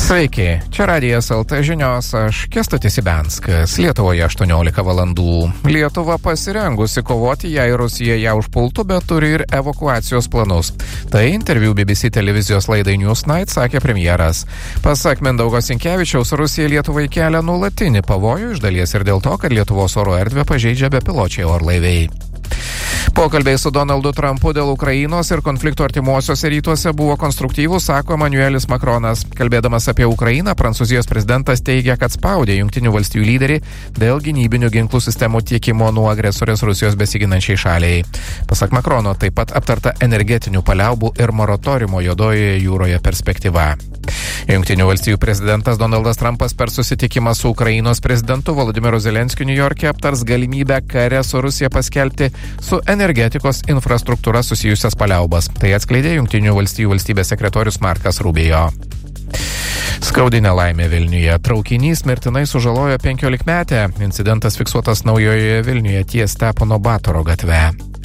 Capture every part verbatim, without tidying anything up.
Sveiki, čia Radijas L T žinios, aš Kęstutis Ibianskas. Lietuvoje aštuoniolika valandų. Lietuva pasirengusi kovoti, jei Rusija ją užpultų, bet turi ir evakuacijos planus. Tai interviu B B C televizijos laidai Newsnight sakė premjeras. Pasak Mindaugo Sinkevičiaus, Rusija Lietuvai kelia nuolatinį pavojų, iš dalies ir dėl to, kad Lietuvos oro erdvę pažeidžia bepiločiai orlaiviai. Pokalbiai su Donaldu Trumpu dėl Ukrainos ir konflikto artimuosiuose rytuose buvo konstruktyvūs, sako Emmanuelis Macronas. Kalbėdamas apie Ukrainą, Prancūzijos prezidentas teigia, kad spaudė Jungtinių valstijų lyderį dėl gynybinių ginklų sistemų tiekimo nuo agresorės Rusijos besiginančiai šaliai. Pasak Macrono, taip pat aptarta energetinių paliaubų ir moratoriumo Juodojoje jūroje perspektyva. Jungtinių valstijų prezidentas Donaldas Trumpas per susitikimą su Ukrainos prezidentu Volodymyru Zelenskiu Niujorke aptars galimybę kare su Rusija paskelbti su energetikos infrastruktūra susijusias paliaubas. Tai atskleidė Jungtinių valstijų valstybės sekretorius Markas Rubio. Skaudi nelaimė Vilniuje. Traukinys mirtinai sužalojo penkiolikmetę. Incidentas fiksuotas Naujojoje Vilniuje ties Stepono Batoro gatve.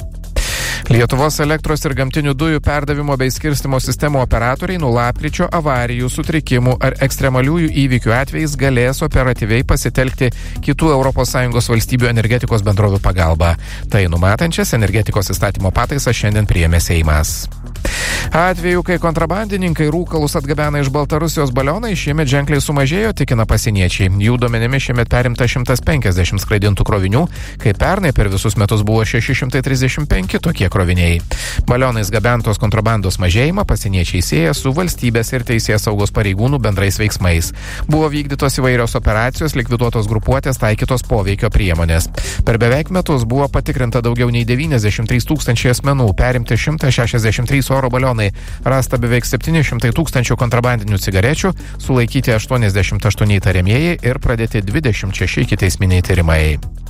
Lietuvos elektros ir gamtinių dujų perdavimo bei skirstymo sistemų operatoriai nuo lapkričio avarijų, sutrikimų ar ekstremaliųjų įvykių atvejais galės operatyviai pasitelkti kitų Europos Sąjungos valstybių energetikos bendrovių pagalbą. Tai numatančias energetikos įstatymo pataisas šiandien priėmė Seimas. Atveju, kai kontrabandininkai rūkalus atgabena iš Baltarusijos balionai, šiemet ženkliai sumažėjo, tikina pasieniečiai. Jų duomenimis šiemet perimta šimtas penkiasdešimt skraidintų krovinių, kai pernai per visus metus buvo šeši šimtai trisdešimt penki tokie kroviniai. Balionais gabentos kontrabandos mažėjimą pasieniečiai sieja su valstybės ir teisės saugos pareigūnų bendrais veiksmais. Buvo vykdytos įvairios operacijos, likviduotos grupuotės, taikytos poveikio priemonės. Per beveik metus buvo patikrinta daugiau nei devyniasdešimt trys tūkstančiai asmenų, perimti šimtas šešiasdešimt trys oro balionai, rasta beveik septyni šimtai tūkstančių kontrabandinių cigarečių, sulaikyti aštuoniasdešimt aštuoni įtariamieji ir pradėti dvidešimt šeši ikiteisminiai tyrimai.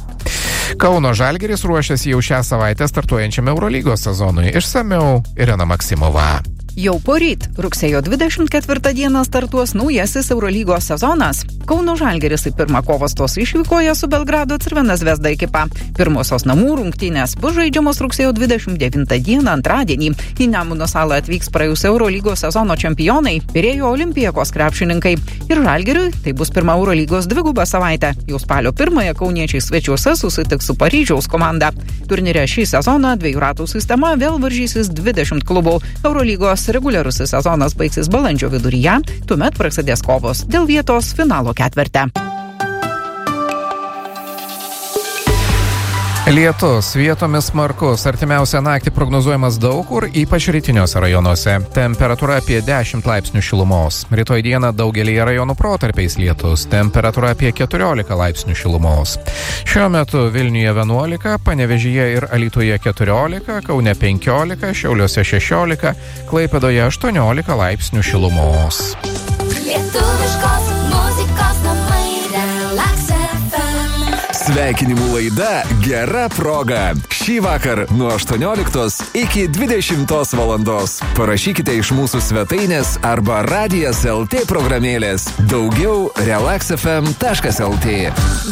Kauno Žalgiris ruošiasi jau šią savaitę startuojančiam Eurolygos sezonui. Išsamiau Irena Maksimova. Jau poryt, rugsėjo dvidešimt ketvirtą dieną startuos naujasis Eurolygos sezonas. Kauno Žalgiris į pirmą kovą stos išvykoje su Belgrado Crvena Zvezda ekipa. Pirmosios namų rungtynės bus žaidžiamos rugsėjo dvidešimt devintą dieną antradienį. Į Nemuno salą atvyks praėjusio Eurolygos sezono čempionai, Pirėjo Olympiakos krepšininkai. Ir Žalgiriui tai bus pirma Eurolygos dviguba savaitė. Jau spalio pirmąją kauniečiai svečiuose susitiks su Paryžiaus komanda. Turnyre šį sezoną dviejų ratų sistema vėl varžysis dvidešimt klubų. Eurolygos reguliarusis sezonas baigsis balandžio viduryje, tuomet prasidės kovos dėl vietos finalo ketverte. Lietus, vietomis smarkus, artimiausią naktį prognozuojamas daug kur, ypač rytiniuose rajonuose. Temperatūra apie dešimt laipsnių šilumos. Rytoj dieną daugelyje rajonų protarpiais lietus. Temperatūra apie keturiolika laipsnių šilumos. Šiuo metu Vilniuje vienuolika, Panevėžyje ir Alytuje keturiolika, Kaune penkiolika, Šiauliuose šešiolika, Klaipėdoje aštuoniolika laipsnių šilumos. Lietuviškos muzikos namai Relax F M. Sveikinimų laida Gera proga. Šį vakar nuo aštuonioliktos iki dvidešimtos valandos. Parašykite iš mūsų svetainės arba Radijas L T programėlės. Daugiau relax f m taškas l t.